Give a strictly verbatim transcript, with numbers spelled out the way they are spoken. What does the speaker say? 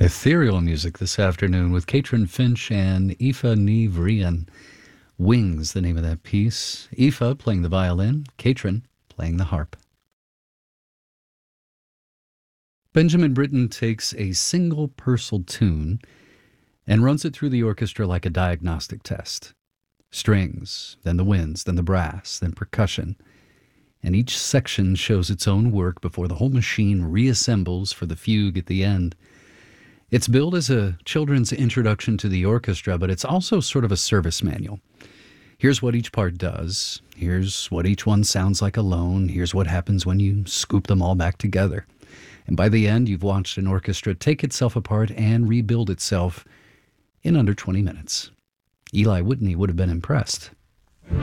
ethereal music this afternoon with Katrin Finch and Aoife Ní Bhríon. Wings, the name of that piece. Aoife playing the violin, Katrin playing the harp. Benjamin Britten takes a single Purcell tune and runs it through the orchestra like a diagnostic test. Strings, then the winds, then the brass, then percussion. And each section shows its own work before the whole machine reassembles for the fugue at the end. It's billed as a children's introduction to the orchestra, but it's also sort of a service manual. Here's what each part does. Here's what each one sounds like alone. Here's what happens when you scoop them all back together. And by the end, you've watched an orchestra take itself apart and rebuild itself in under twenty minutes. Eli Whitney would have been impressed.